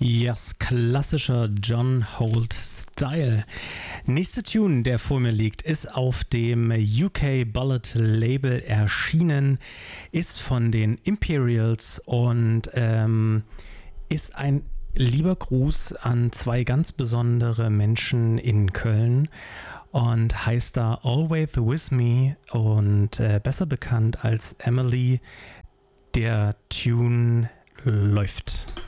Yes, klassischer John Holt Style. Nächster Tune, der vor mir liegt, ist auf dem UK Bullet Label erschienen, ist von den Imperials und ist ein lieber Gruß an zwei ganz besondere Menschen in Köln und heißt da Always With Me und besser bekannt als Emily. Der Tune läuft.